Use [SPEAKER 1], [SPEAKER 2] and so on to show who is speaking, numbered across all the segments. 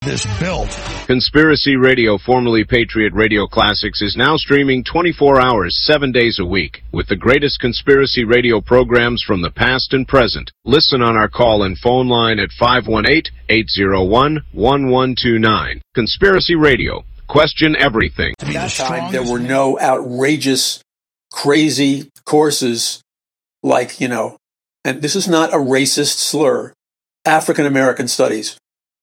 [SPEAKER 1] this built.
[SPEAKER 2] Conspiracy Radio, formerly Patriot Radio Classics, is now streaming 24 hours, 7 days a week, with the greatest conspiracy radio programs from the past and present. Listen on our call and phone line at 518-801-1129. Conspiracy Radio. Question everything.
[SPEAKER 3] At that time, there were no outrageous, crazy courses like, and this is not a racist slur, African American studies,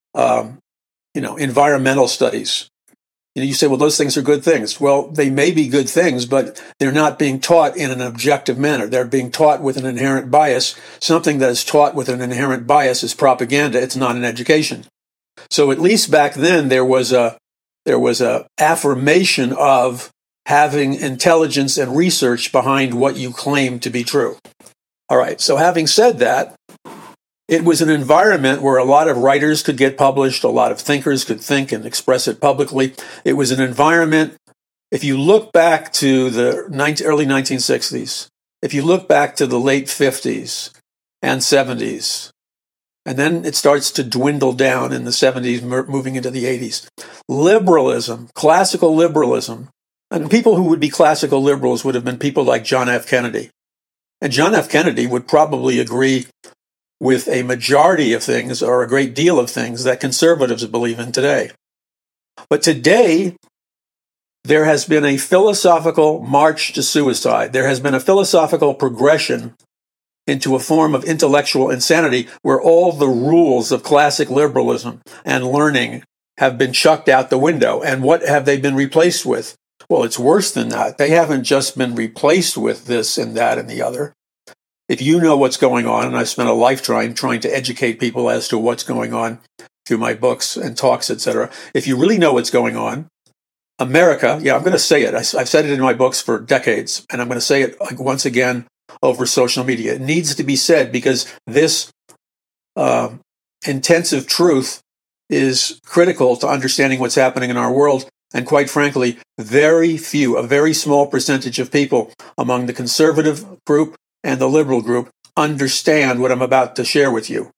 [SPEAKER 3] environmental studies. You say, well, those things are good things. Well, they may be good things, but they're not being taught in an objective manner. They're being taught with an inherent bias. Something that is taught with an inherent bias is propaganda. It's not an education. So at least back then, there was a affirmation of having intelligence and research behind what you claim to be true. All right. So having said that, it was an environment where a lot of writers could get published, a lot of thinkers could think and express it publicly. It was an environment, if you look back to the early 1960s, if you look back to the late 50s and 70s, and then it starts to dwindle down in the 70s, moving into the 80s. Liberalism, classical liberalism, and people who would be classical liberals would have been people like John F. Kennedy. And John F. Kennedy would probably agree with a majority of things or a great deal of things that conservatives believe in today. But today, there has been a philosophical march to suicide. There has been a philosophical progression into a form of intellectual insanity where all the rules of classic liberalism and learning have been chucked out the window. And what have they been replaced with? Well, it's worse than that. They haven't just been replaced with this and that and the other. If you know what's going on, and I've spent a lifetime trying to educate people as to what's going on through my books and talks, etc. If you really know what's going on, America, I'm going to say it. I've said it in my books for decades, and I'm going to say it once again over social media. It needs to be said because this intensive truth is critical to understanding what's happening in our world. And quite frankly, a very small percentage of people among the conservative group and the liberal group understand what I'm about to share with you.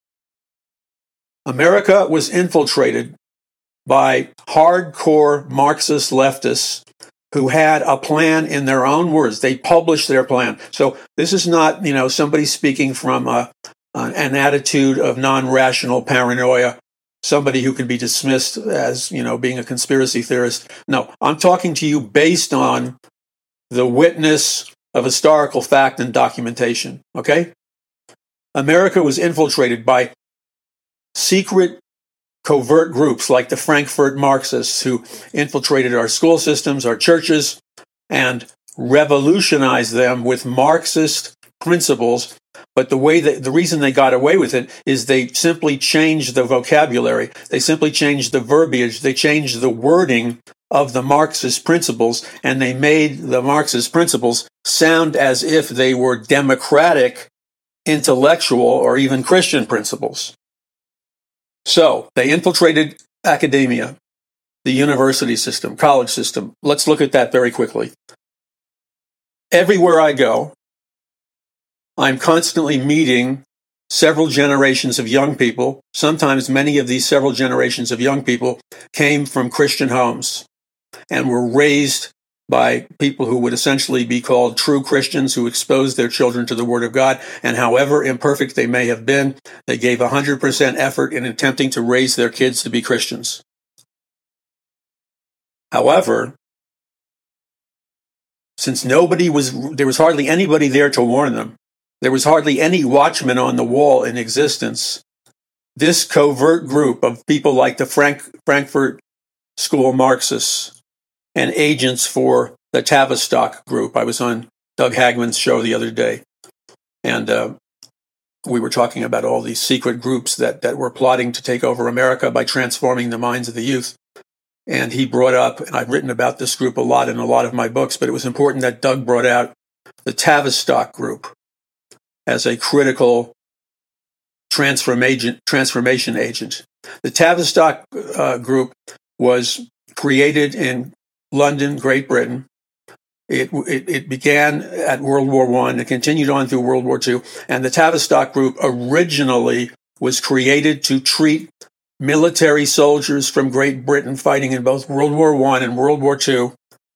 [SPEAKER 3] America was infiltrated by hardcore Marxist leftists who had a plan in their own words. They published their plan. So this is not, somebody speaking from an attitude of non-rational paranoia, somebody who can be dismissed as, being a conspiracy theorist. No, I'm talking to you based on the witness of historical fact and documentation, okay? America was infiltrated by secret, covert groups like the Frankfurt Marxists who infiltrated our school systems, our churches, and revolutionized them with Marxist principles. But the reason they got away with it is they simply changed the vocabulary. They simply changed the verbiage. They changed the wording of the Marxist principles, and they made the Marxist principles sound as if they were democratic, intellectual, or even Christian principles. So they infiltrated academia, the university system, college system. Let's look at that very quickly. Everywhere I go, I'm constantly meeting several generations of young people. Sometimes many of these several generations of young people came from Christian homes and were raised by people who would essentially be called true Christians who exposed their children to the Word of God. And however imperfect they may have been, they gave 100% effort in attempting to raise their kids to be Christians. However, since there was hardly anybody there to warn them, there was hardly any watchman on the wall in existence, this covert group of people like the Frankfurt School Marxists and agents for the Tavistock group. I was on Doug Hagman's show the other day, and we were talking about all these secret groups that were plotting to take over America by transforming the minds of the youth. And he brought up, and I've written about this group a lot in a lot of my books, but it was important that Doug brought out the Tavistock group as a critical transformation agent. The Tavistock group was created in London, Great Britain. It began at World War I. It continued on through World War II. And the Tavistock group originally was created to treat military soldiers from Great Britain fighting in both World War I and World War II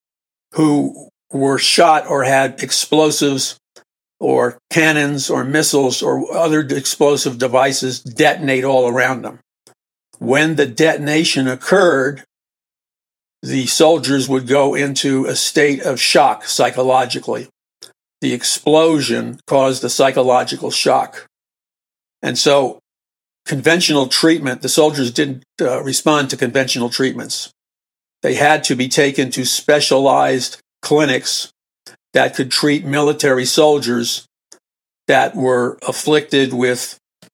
[SPEAKER 3] who were shot or had explosives or cannons or missiles or other explosive devices detonate all around them. When the detonation occurred, the soldiers would go into a state of shock psychologically. The explosion caused a psychological shock. And so conventional treatment, the soldiers didn't respond to conventional treatments. They had to be taken to specialized clinics that could treat military soldiers that were afflicted with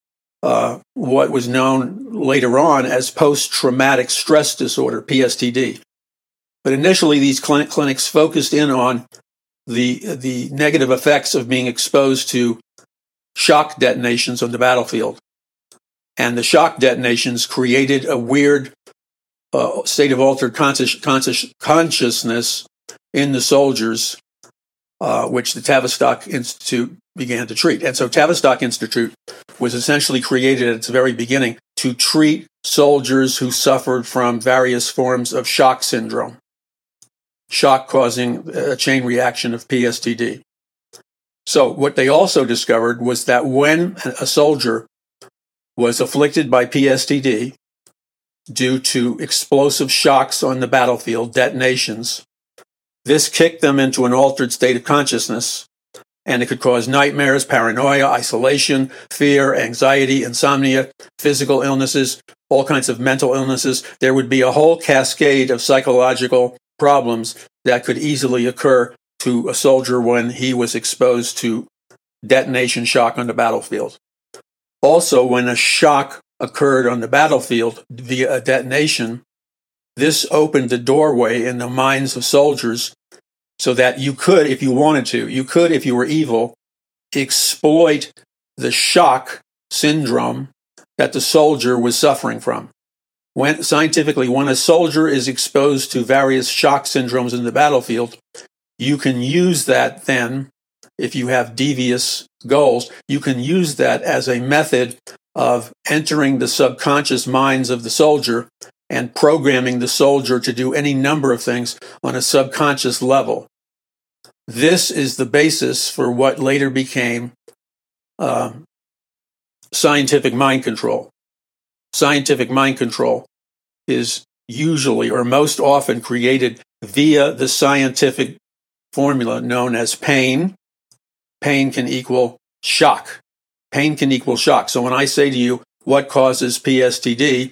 [SPEAKER 3] what was known later on as post-traumatic stress disorder, PSTD. But initially, these clinics focused in on the negative effects of being exposed to shock detonations on the battlefield. And the shock detonations created a weird state of altered consciousness in the soldiers, which the Tavistock Institute began to treat. And so Tavistock Institute was essentially created at its very beginning to treat soldiers who suffered from various forms of shock syndrome, shock causing a chain reaction of PSTD. So what they also discovered was that when a soldier was afflicted by PSTD due to explosive shocks on the battlefield, detonations, this kicked them into an altered state of consciousness, and it could cause nightmares, paranoia, isolation, fear, anxiety, insomnia, physical illnesses, all kinds of mental illnesses. There would be a whole cascade of psychological problems that could easily occur to a soldier when he was exposed to detonation shock on the battlefield. Also, when a shock occurred on the battlefield via a detonation, this opened the doorway in the minds of soldiers so that you could, if you wanted to, if you were evil, exploit the shock syndrome that the soldier was suffering from. Scientifically, when a soldier is exposed to various shock syndromes in the battlefield, you can use that then, if you have devious goals, you can use that as a method of entering the subconscious minds of the soldier and programming the soldier to do any number of things on a subconscious level. This is the basis for what later became scientific mind control. Scientific mind control is usually or most often created via the scientific formula known as pain. Pain can equal shock. Pain can equal shock. So when I say to you, what causes PSTD?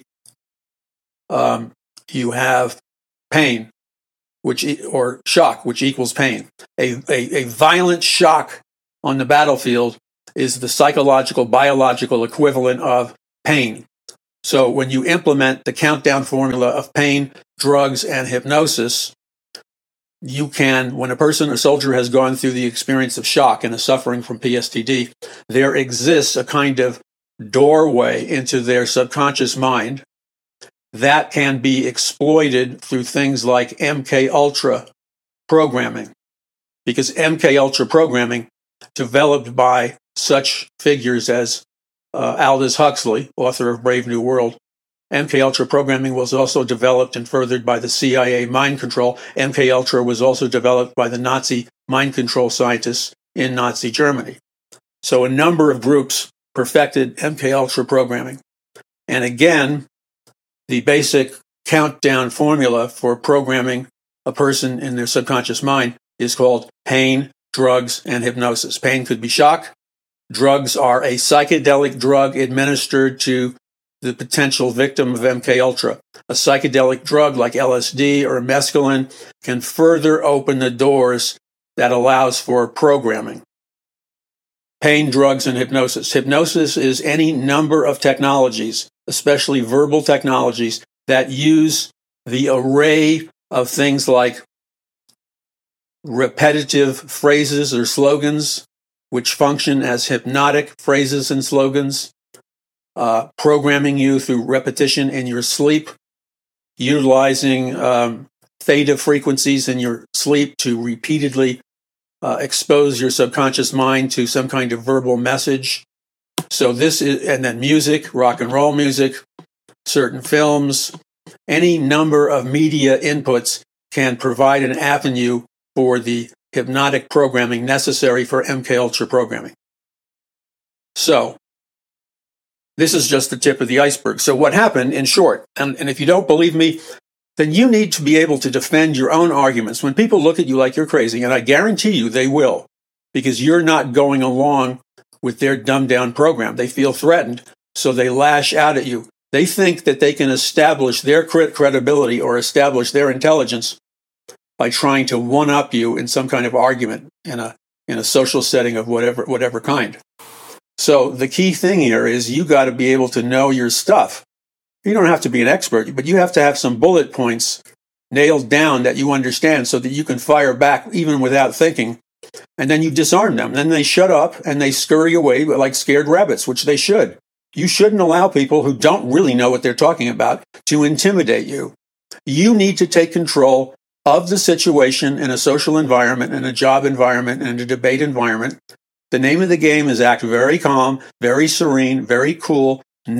[SPEAKER 3] You have pain, or shock, which equals pain. A violent shock on the battlefield is the psychological, biological equivalent of pain. So when you implement the countdown formula of pain, drugs, and hypnosis, you can, when a soldier has gone through the experience of shock and is suffering from PSTD, there exists a kind of doorway into their subconscious mind that can be exploited through things like MK Ultra programming. Because MK Ultra programming, developed by such figures as Aldous Huxley, author of Brave New World, MK Ultra programming was also developed and furthered by the CIA mind control. MK Ultra was also developed by the Nazi mind control scientists in Nazi Germany. So a number of groups perfected MK Ultra programming. And again, the basic countdown formula for programming a person in their subconscious mind is called pain, drugs, and hypnosis. Pain could be shock. Drugs are a psychedelic drug administered to the potential victim of MK Ultra. A psychedelic drug like LSD or mescaline can further open the doors that allows for programming. Pain, drugs, and hypnosis. Hypnosis is any number of technologies, especially verbal technologies, that use the array of things like repetitive phrases or slogans, which function as hypnotic phrases and slogans, programming you through repetition in your sleep, utilizing theta frequencies in your sleep to repeatedly expose your subconscious mind to some kind of verbal message. So this is, and then music, rock and roll music, certain films, any number of media inputs can provide an avenue for the hypnotic programming necessary for MKUltra programming. So, this is just the tip of the iceberg. So what happened, in short, and if you don't believe me, then you need to be able to defend your own arguments. When people look at you like you're crazy, and I guarantee you they will, because you're not going along with their dumbed-down program. They feel threatened, so they lash out at you. They think that they can establish their credibility or establish their intelligence by trying to one-up you in some kind of argument in a social setting of whatever kind. So the key thing here is you got to be able to know your stuff. You don't have to be an expert, but you have to have some bullet points nailed down that you understand so that you can fire back even without thinking. And then you disarm them. Then they shut up and they scurry away like scared rabbits, which they should. You shouldn't allow people who don't really know what they're talking about to intimidate you. You need to take control of the situation in a social environment, in a job environment, in a debate environment. The name of the game is act very calm, very serene, very cool.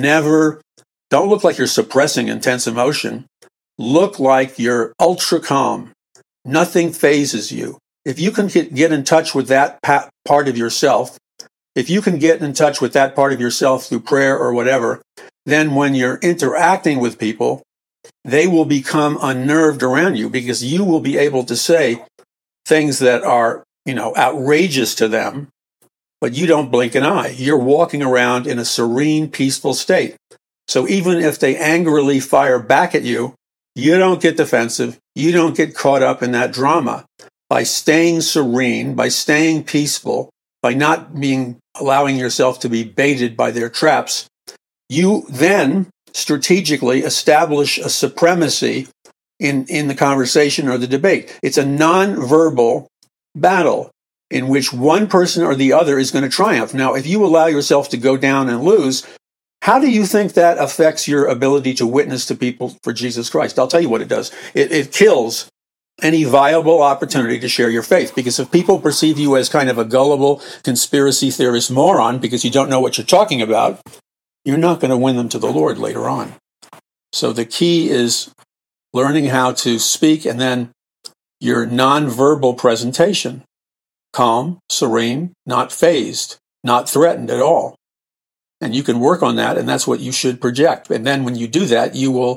[SPEAKER 3] Don't look like you're suppressing intense emotion. Look like you're ultra calm. Nothing phases you. If you can get in touch with that part of yourself, if you can get in touch with that part of yourself through prayer or whatever, then when you're interacting with people, they will become unnerved around you because you will be able to say things that are, outrageous to them, but you don't blink an eye. You're walking around in a serene, peaceful state. So even if they angrily fire back at you, you don't get defensive. You don't get caught up in that drama. By staying serene, by staying peaceful, by not allowing yourself to be baited by their traps, you then strategically establish a supremacy in the conversation or the debate. It's a non-verbal battle in which one person or the other is going to triumph. Now, if you allow yourself to go down and lose, how do you think that affects your ability to witness to people for Jesus Christ? I'll tell you what it does. It kills any viable opportunity to share your faith. Because if people perceive you as kind of a gullible conspiracy theorist moron because you don't know what you're talking about, you're not going to win them to the Lord later on. So the key is learning how to speak and then your nonverbal presentation. Calm, serene, not phased, not threatened at all. And you can work on that, and that's what you should project. And then when you do that, you will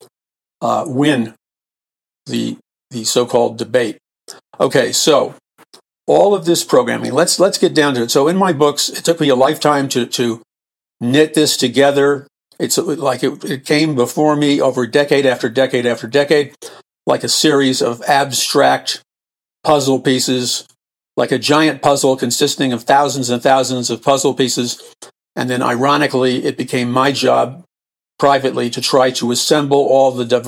[SPEAKER 3] win the so-called debate. Okay, so all of this programming, let's get down to it. So in my books, it took me a lifetime to knit this together. It's like it came before me over decade after decade after decade, like a series of abstract puzzle pieces, like a giant puzzle consisting of thousands and thousands of puzzle pieces. And then ironically, it became my job privately to try to assemble all the